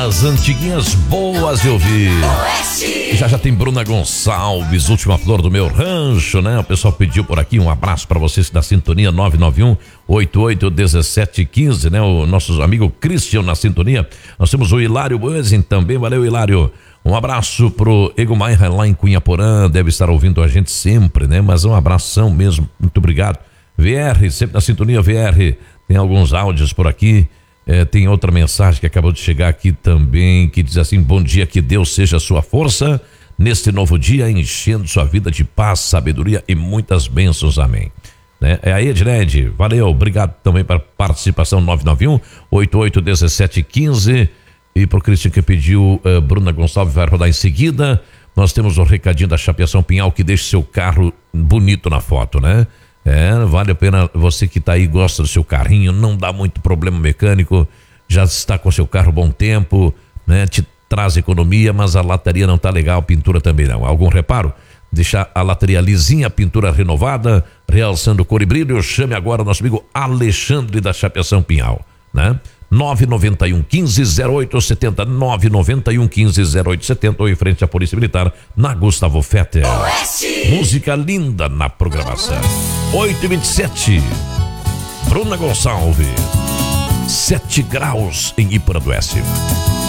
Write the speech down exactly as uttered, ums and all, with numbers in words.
das antiguinhas boas de ouvir. Oeste. Já já tem Bruna Gonçalves, última flor do meu rancho, né? O pessoal pediu por aqui, um abraço para vocês da sintonia nove nove um, oito oito um sete um cinco, né? O nosso amigo Christian na sintonia. Nós temos o Hilário Boesen também, valeu Hilário. Um abraço pro Egomaira lá em Cunhaporã, deve estar ouvindo a gente sempre, né? Mas um abração mesmo, muito obrigado. V R, sempre na sintonia V R, tem alguns áudios por aqui. É, tem outra mensagem que acabou de chegar aqui também, que diz assim: bom dia, que Deus seja a sua força neste novo dia, enchendo sua vida de paz, sabedoria e muitas bênçãos, amém. Né? É a Edred, valeu, obrigado também pela participação. Nove nove um, oito oito um sete um cinco. E pro Cristian que pediu, uh, Bruna Gonçalves vai rodar em seguida. Nós temos o recadinho da Chapeação Pinhal, que deixa seu carro bonito na foto, né? É, vale a pena, você que tá aí, gosta do seu carrinho, não dá muito problema mecânico, já está com seu carro bom tempo, né? Te traz economia, mas a lataria não tá legal, a pintura também não. Algum reparo? Deixar a lataria lisinha, a pintura renovada, realçando cor e brilho. Chame agora o nosso amigo Alexandre da Chapeação Pinhal, né? nove nove um, quinze, zero oito setenta, nove nove um, quinze, zero oito setenta, ou em frente à Polícia Militar, na Gustavo Fetter. Oeste. Música linda na programação. oito e vinte e sete. Bruna Gonçalves. sete graus em Iparanduense.